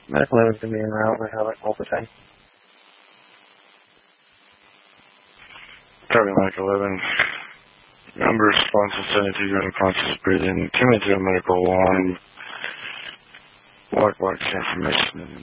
Medical 11 can be en route. We have it all the time. Copy, Mike 11. Number responsive 72, unconscious breathing. 2 minutes medical 1. Walk information.